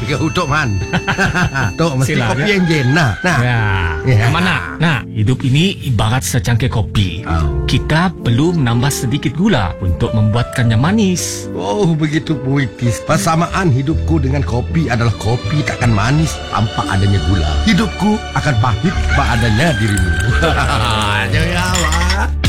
ke Tok Man? Tok, mesti Sila, kopi ya. enjin. Nah. Ya. Mana? Nah, hidup ini ibarat secangkir kopi. Kita perlu menambah sedikit gula untuk membuatkannya manis. Oh, begitu puitis. Persamaan hidupku dengan kopi adalah kopi takkan manis tanpa adanya gula. Hidupku akan pahit tanpa adanya dirimu. Jaya, Wak.